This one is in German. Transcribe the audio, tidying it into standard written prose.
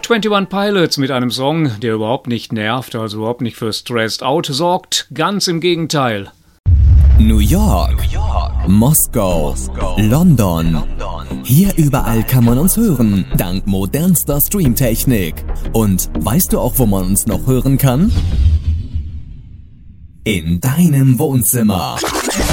21 Pilots mit einem Song, der überhaupt nicht nervt, also überhaupt nicht für Stressed Out sorgt. Ganz im Gegenteil. New York, Moskau, London. Hier überall kann man uns hören, dank modernster Streamtechnik. Und weißt du auch, wo man uns noch hören kann? In deinem Wohnzimmer.